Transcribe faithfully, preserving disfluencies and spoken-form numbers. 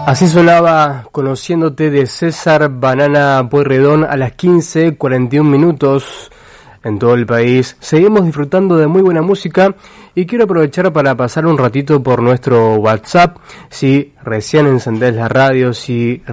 Así sonaba Conociéndote de César Banana Pueyrredón a las quince cuarenta y un minutos en todo el país. Seguimos disfrutando de muy buena música y quiero aprovechar para pasar un ratito por nuestro WhatsApp. Si recién encendés la radio, si